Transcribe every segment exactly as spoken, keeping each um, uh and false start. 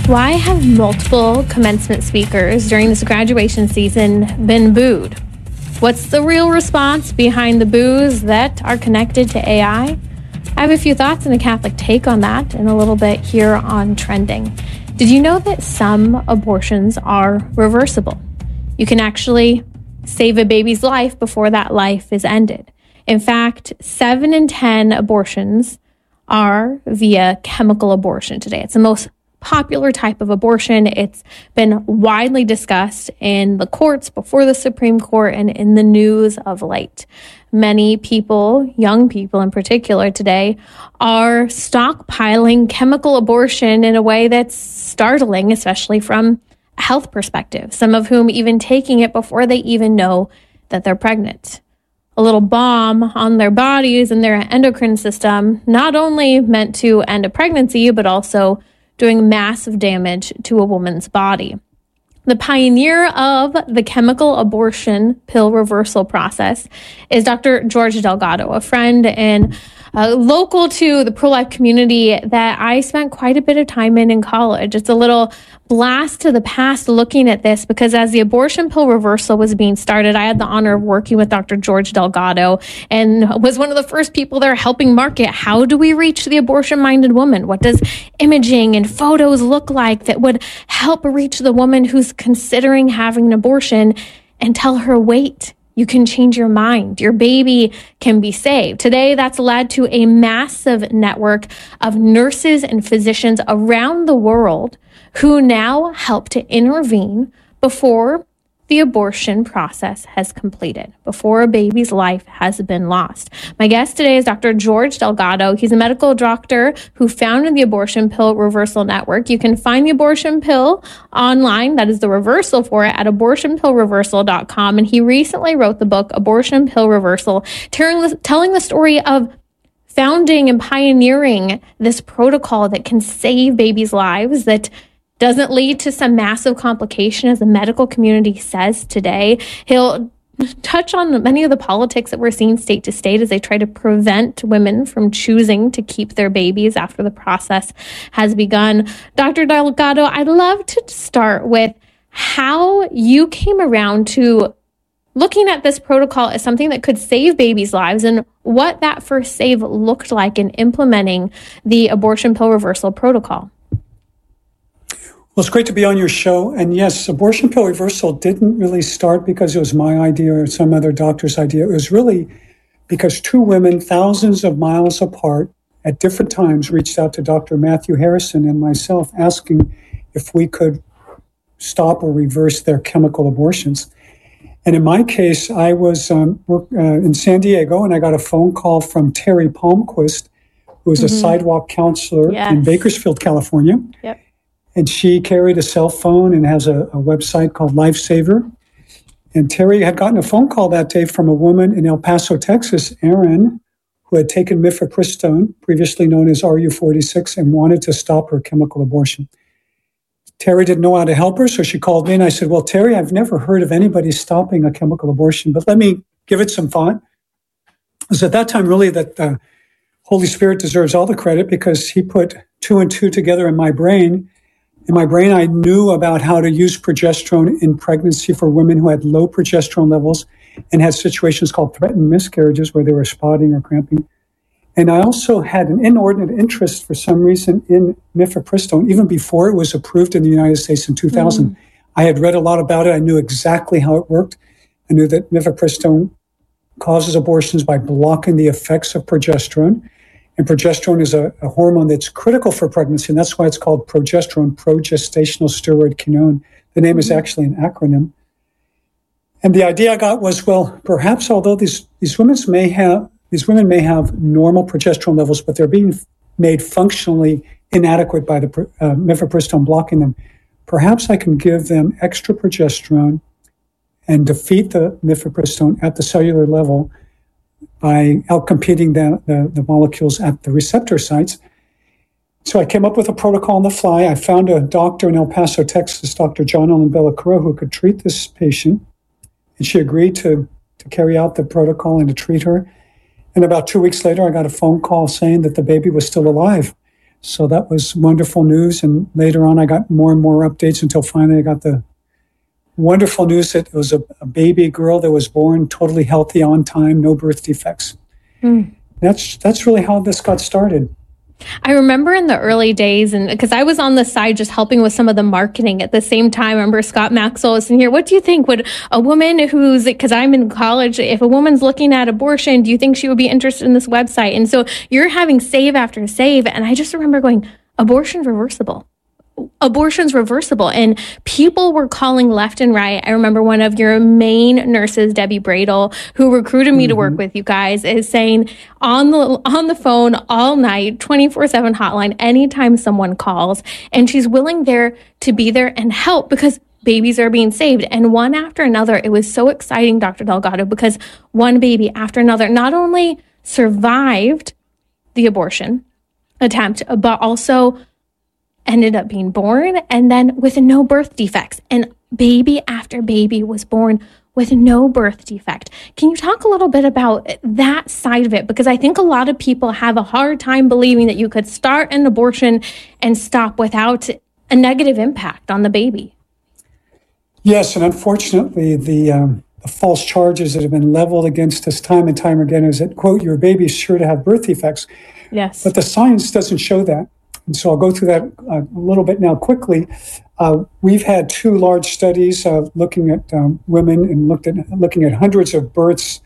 Why have multiple commencement speakers during this graduation season been booed? What's the real response behind the boos that are connected to A I? I have a few thoughts and a Catholic take on that in a little bit here on Trending. Did you know that some abortions are reversible? You can actually save a baby's life before that life is ended. In fact, seven in ten abortions are via chemical abortion today. It's the most popular type of abortion. It's been widely discussed in the courts, before the Supreme Court, and in the news of late. Many people, young people in particular today, are stockpiling chemical abortion in a way that's startling, especially from a health perspective, some of whom even taking it before they even know that they're pregnant. A little bomb on their bodies and their endocrine system, not only meant to end a pregnancy, but also doing massive damage to a woman's body. The pioneer of the chemical abortion pill reversal process is Doctor George Delgado, a friend and uh, local to the pro-life community that I spent quite a bit of time in in college. It's a little blast to the past looking at this, because as the abortion pill reversal was being started, I had the honor of working with Doctor George Delgado and was one of the first people there helping market, how do we reach the abortion-minded woman? What does imaging and photos look like that would help reach the woman who's considering having an abortion and tell her, wait, you can change your mind. Your baby can be saved. Today, that's led to a massive network of nurses and physicians around the world who now help to intervene before the abortion process has completed, before a baby's life has been lost. My guest today is Doctor George Delgado. He's a medical doctor who founded the Abortion Pill Reversal Network. You can find the abortion pill online, that is the reversal for it, at abortion pill reversal dot com. And he recently wrote the book, Abortion Pill Reversal, telling the, telling the story of founding and pioneering this protocol that can save babies' lives, that doesn't lead to some massive complication, as the medical community says today. He'll touch on many of the politics that we're seeing state to state as they try to prevent women from choosing to keep their babies after the process has begun. Doctor Delgado, I'd love to start with how you came around to looking at this protocol as something that could save babies' lives and what that first save looked like in implementing the abortion pill reversal protocol. Well, it's great to be on your show. And yes, abortion pill reversal didn't really start because it was my idea or some other doctor's idea. It was really because two women, thousands of miles apart at different times, reached out to Doctor Matthew Harrison and myself asking if we could stop or reverse their chemical abortions. And in my case, I was um, work, uh, in San Diego, and I got a phone call from Terry Palmquist, who was mm-hmm. a sidewalk counselor yes. in Bakersfield, California. Yep. And she carried a cell phone and has a, a website called Lifesaver. And Terry had gotten a phone call that day from a woman in El Paso, Texas, Erin, who had taken mifepristone, previously known as R U forty-six, and wanted to stop her chemical abortion. Terry didn't know how to help her, so she called me, and I said, well, Terry, I've never heard of anybody stopping a chemical abortion, but let me give it some thought. It was at that time really that the Holy Spirit deserves all the credit, because he put two and two together in my brain. In my brain, I knew about how to use progesterone in pregnancy for women who had low progesterone levels and had situations called threatened miscarriages where they were spotting or cramping. And I also had an inordinate interest for some reason in mifepristone, even before it was approved in the United States in two thousand. Mm. I had read a lot about it. I knew exactly how it worked. I knew that mifepristone causes abortions by blocking the effects of progesterone. And progesterone is a, a hormone that's critical for pregnancy, and that's why it's called progesterone, progestational steroid kinone. The name mm-hmm. is actually an acronym. And the idea I got was, well, perhaps although these these women may have these women may have normal progesterone levels, but they're being made functionally inadequate by the uh, mifepristone blocking them, perhaps I can give them extra progesterone and defeat the mifepristone at the cellular level by outcompeting the, the, the molecules at the receptor sites. So I came up with a protocol on the fly. I found a doctor in El Paso, Texas, Doctor John Ellen Bellacruz, who could treat this patient. And she agreed to, to carry out the protocol and to treat her. And about two weeks later, I got a phone call saying that the baby was still alive. So that was wonderful news. And later on, I got more and more updates until finally I got the wonderful news that it was a, a baby girl that was born totally healthy, on time, no birth defects. Mm. That's that's really how this got started. I remember in the early days, and because I was on the side just helping with some of the marketing at the same time. I remember Scott Maxwell was in here. What do you think? Would a woman who's, because I'm in college, if a woman's looking at abortion, do you think she would be interested in this website? And so you're having save after save. And I just remember going, abortion's reversible. Abortion's reversible. And people were calling left and right. I remember one of your main nurses, Debbie Bradle, who recruited me mm-hmm. to work with you guys, is saying on the on the phone all night, twenty-four seven hotline, anytime someone calls, and she's willing there to be there and help because babies are being saved. And one after another, it was so exciting, Doctor Delgado, because one baby after another not only survived the abortion attempt, but also ended up being born, and then with no birth defects. And baby after baby was born with no birth defect. Can you talk a little bit about that side of it? Because I think a lot of people have a hard time believing that you could start an abortion and stop without a negative impact on the baby. Yes, and unfortunately, the, um, the false charges that have been leveled against us time and time again is that, quote, your baby is sure to have birth defects. Yes. But the science doesn't show that. And so I'll go through that uh, a little bit now quickly. Uh, we've had two large studies uh, looking at um, women and looked at looking at hundreds of births,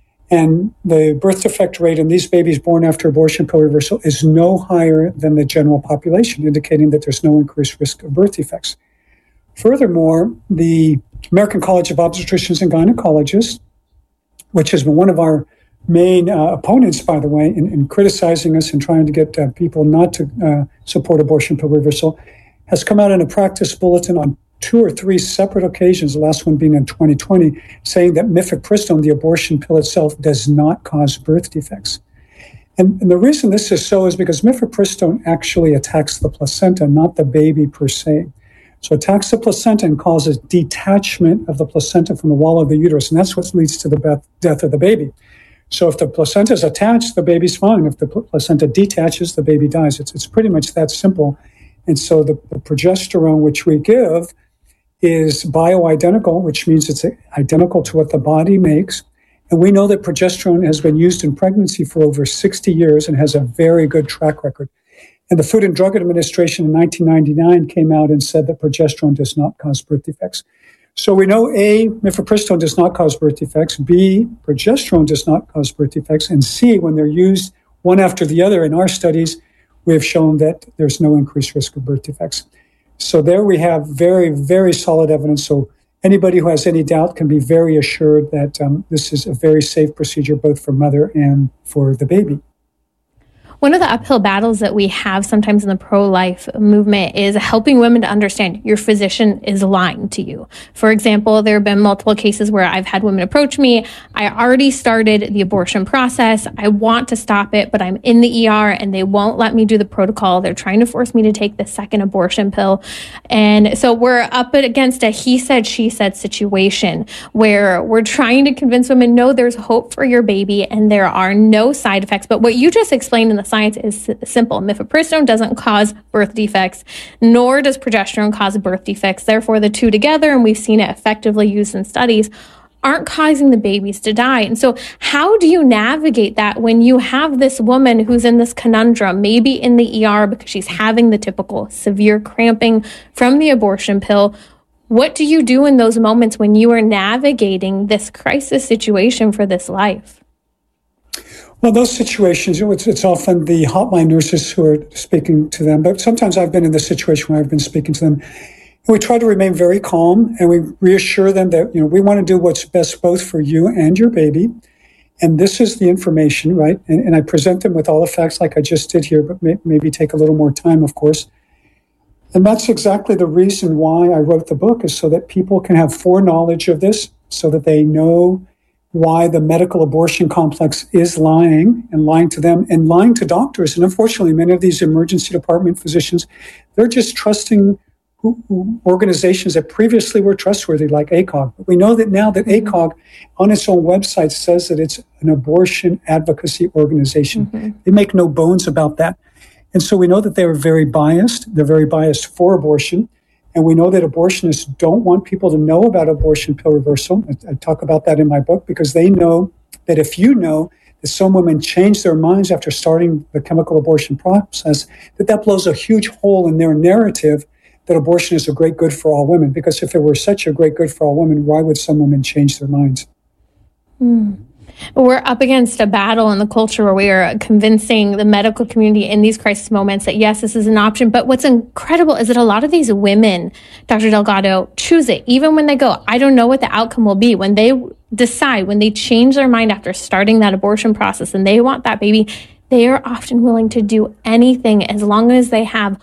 and the birth defect rate in these babies born after abortion pill reversal is no higher than the general population, indicating that there's no increased risk of birth defects. Furthermore, the American College of Obstetricians and Gynecologists, which has been one of our main uh, opponents, by the way, in, in criticizing us and trying to get uh, people not to uh, support abortion pill reversal, has come out in a practice bulletin on two or three separate occasions, the last one being in twenty twenty, saying that mifepristone, the abortion pill itself, does not cause birth defects. And, and the reason this is so is because mifepristone actually attacks the placenta, not the baby per se. So it attacks the placenta and causes detachment of the placenta from the wall of the uterus, and that's what leads to the death of the baby. So if the placenta is attached, the baby's fine. If the placenta detaches, the baby dies. It's it's pretty much that simple. And so the, the progesterone which we give is bioidentical, which means it's identical to what the body makes. And we know that progesterone has been used in pregnancy for over sixty years and has a very good track record. And the Food and Drug Administration in nineteen ninety-nine came out and said that progesterone does not cause birth defects. So we know A, mifepristone does not cause birth defects, B, progesterone does not cause birth defects, and C, when they're used one after the other in our studies, we have shown that there's no increased risk of birth defects. So there we have very, very solid evidence. So anybody who has any doubt can be very assured that um, this is a very safe procedure both for mother and for the baby. One of the uphill battles that we have sometimes in the pro-life movement is helping women to understand your physician is lying to you. For example, there have been multiple cases where I've had women approach me. I already started the abortion process. I want to stop it, but I'm in the E R and they won't let me do the protocol. They're trying to force me to take the second abortion pill. And so we're up against a he said, she said situation where we're trying to convince women, no, there's hope for your baby and there are no side effects. But what you just explained in the science is simple. Mifepristone doesn't cause birth defects, nor does progesterone cause birth defects. Therefore, the two together, and we've seen it effectively used in studies, aren't causing the babies to die. And so how do you navigate that when you have this woman who's in this conundrum, maybe in the E R because she's having the typical severe cramping from the abortion pill? What do you do in those moments when you are navigating this crisis situation for this life? Well, those situations, it's, it's often the hotline nurses who are speaking to them, but sometimes I've been in the situation where I've been speaking to them. And we try to remain very calm, and we reassure them that, you know, we want to do what's best both for you and your baby. And this is the information, right? And, and I present them with all the facts like I just did here, but may, maybe take a little more time, of course. And that's exactly the reason why I wrote the book, is so that people can have foreknowledge of this, so that they know why the medical abortion complex is lying and lying to them and lying to doctors. And unfortunately, many of these emergency department physicians, they're just trusting who, who, organizations that previously were trustworthy, like A C O G. But we know that now that A C O G on its own website says that it's an abortion advocacy organization. Mm-hmm. They make no bones about that. And so we know that they are very biased. They're very biased for abortion. And we know that abortionists don't want people to know about abortion pill reversal. I, I talk about that in my book because they know that if you know that some women change their minds after starting the chemical abortion process, that that blows a huge hole in their narrative that abortion is a great good for all women. Because if it were such a great good for all women, why would some women change their minds? Mm. We're up against a battle in the culture where we are convincing the medical community in these crisis moments that, yes, this is an option. But what's incredible is that a lot of these women, Doctor Delgado, choose it. Even when they go, I don't know what the outcome will be. When they decide, when they change their mind after starting that abortion process and they want that baby, they are often willing to do anything as long as they have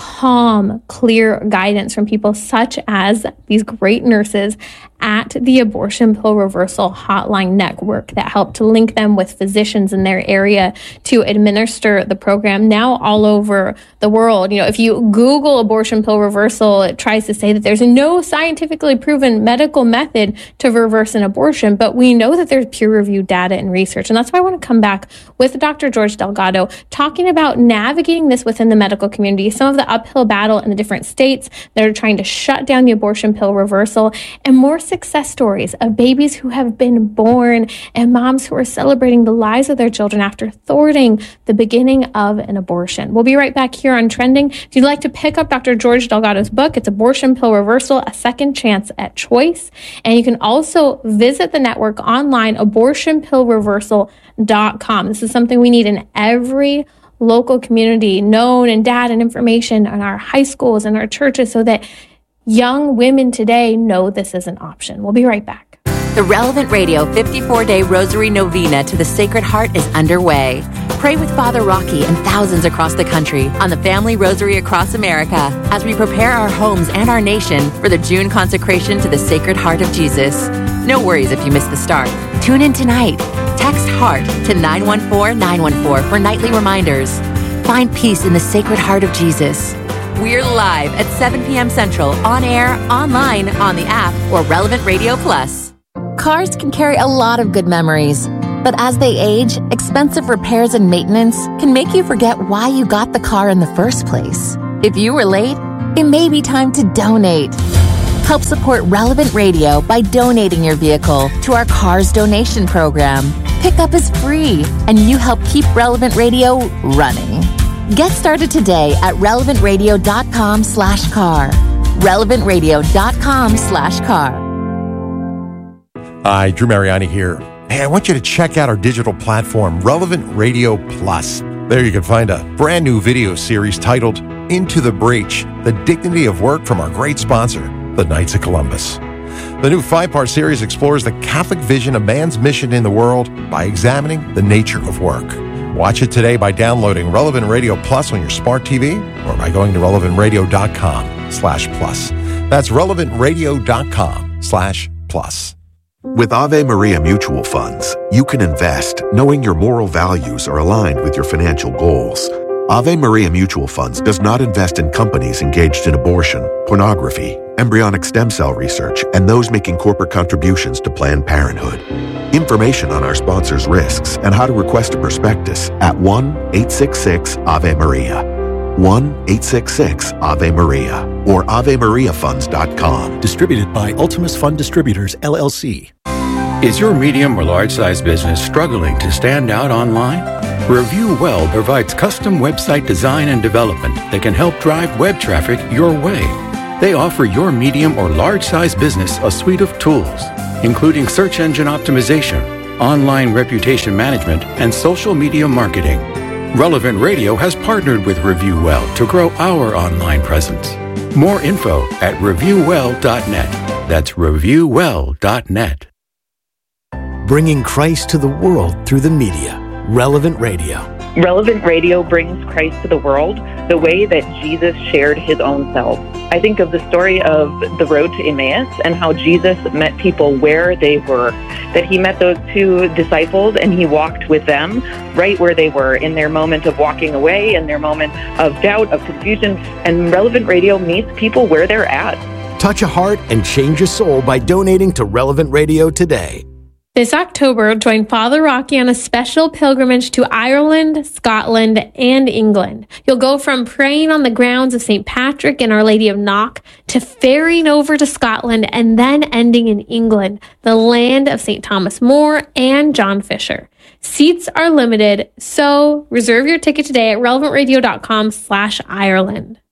calm, clear guidance from people such as these great nurses at the Abortion Pill Reversal Hotline Network that help to link them with physicians in their area to administer the program now all over the world. You know, if you Google abortion pill reversal, it tries to say that there's no scientifically proven medical method to reverse an abortion, but we know that there's peer-reviewed data and research. And that's why I want to come back with Doctor George Delgado talking about navigating this within the medical community, some of the uphill battle in the different states that are trying to shut down the abortion pill reversal, and more success stories of babies who have been born and moms who are celebrating the lives of their children after thwarting the beginning of an abortion. We'll be right back here on Trending. If you'd like to pick up Doctor George Delgado's book, it's Abortion Pill Reversal, A Second Chance at Choice. And you can also visit the network online, abortion pill reversal dot com. This is something we need in every local community, known and data and information in our high schools and our churches so that young women today know this is an option. We'll be right back. The Relevant Radio fifty-four day Rosary Novena to the Sacred Heart is underway. Pray with Father Rocky and thousands across the country on the Family Rosary across America as we prepare our homes and our nation for the June consecration to the Sacred Heart of Jesus. No worries if you missed the start. Tune in tonight. Text HEART to nine one four nine one four for nightly reminders. Find peace in the Sacred Heart of Jesus. We're live at seven p.m. Central, on air, online, on the app, or Relevant Radio Plus. Cars can carry a lot of good memories, but as they age, expensive repairs and maintenance can make you forget why you got the car in the first place. If you were late, it may be time to donate. Help support Relevant Radio by donating your vehicle to our Cars Donation Program. Pickup is free, and you help keep Relevant Radio running. Get started today at relevant radio dot com slash car. relevant radio dot com slash car. Hi, Drew Mariani here. Hey, I want you to check out our digital platform, Relevant Radio Plus. There you can find a brand new video series titled Into the Breach, The Dignity of Work from our great sponsor, the Knights of Columbus. The new five-part series explores the Catholic vision of man's mission in the world by examining the nature of work. Watch it today by downloading Relevant Radio Plus on your smart T V or by going to relevant radio dot com slash plus. That's relevant radio dot com slash plus. With Ave Maria Mutual Funds, you can invest knowing your moral values are aligned with your financial goals. Ave Maria Mutual Funds does not invest in companies engaged in abortion, pornography, embryonic stem cell research, and those making corporate contributions to Planned Parenthood. Information on our sponsors' risks and how to request a prospectus at one eight six six Ave Maria. one eight six six Ave Maria or ave maria funds dot com. Distributed by Ultimus Fund Distributors, L L C. Is your medium or large-size business struggling to stand out online? Review Well provides custom website design and development that can help drive web traffic your way. They offer your medium or large-size business a suite of tools, including search engine optimization, online reputation management, and social media marketing. Relevant Radio has partnered with Review Well to grow our online presence. More info at review well dot net. That's review well dot net. Bringing Christ to the world through the media. Relevant Radio. Relevant Radio brings Christ to the world the way that Jesus shared his own self. I think of the story of the road to Emmaus and how Jesus met people where they were, that he met those two disciples and he walked with them right where they were in their moment of walking away, in their moment of doubt, of confusion. And Relevant Radio meets people where they're at. Touch a heart and change a soul by donating to Relevant Radio today. This October, join Father Rocky on a special pilgrimage to Ireland, Scotland, and England. You'll go from praying on the grounds of Saint Patrick and Our Lady of Knock to ferrying over to Scotland and then ending in England, the land of Saint Thomas More and John Fisher. Seats are limited, so reserve your ticket today at relevant radio dot com slash Ireland.